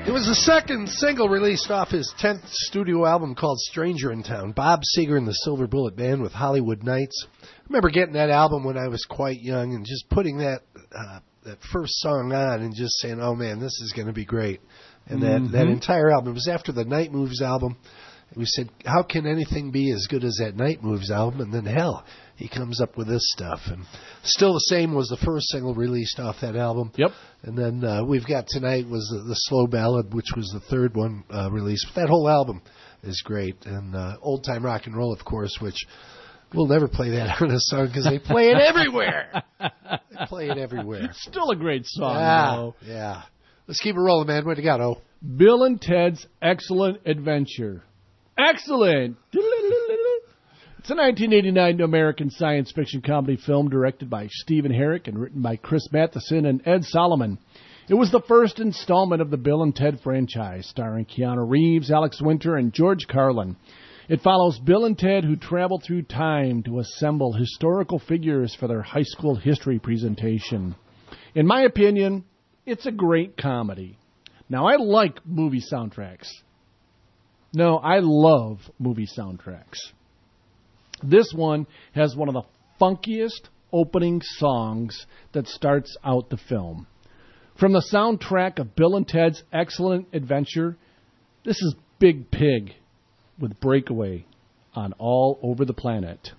It was the second single released off his 10th studio album called Stranger in Town. Bob Seger and the Silver Bullet Band with Hollywood Nights. I remember getting that album when I was quite young and just putting that first song on and just saying, oh man, this is going to be great. And that entire album, it was after the Night Moves album. We said, how can anything be as good as that Night Moves album? And then, hell, he comes up with this stuff. And Still the Same was the first single released off that album. Yep. And then We've Got Tonight was the Slow Ballad, which was the third one released. But that whole album is great. And Old Time Rock and Roll, of course, which we'll never play that on a song because they play it everywhere. They play it everywhere. Still a great song, though. Yeah. Let's keep it rolling, man. Way to go, oh. Bill and Ted's Excellent Adventure. Excellent! It's a 1989 American science fiction comedy film directed by Stephen Herrick and written by Chris Matheson and Ed Solomon. It was the first installment of the Bill and Ted franchise, starring Keanu Reeves, Alex Winter, and George Carlin. It follows Bill and Ted who travel through time to assemble historical figures for their high school history presentation. In my opinion, it's a great comedy. Now, I like movie soundtracks. No, I love movie soundtracks. This one has one of the funkiest opening songs that starts out the film. From the soundtrack of Bill and Ted's Excellent Adventure, this is Big Pig with Breakaway on All Over the Planet.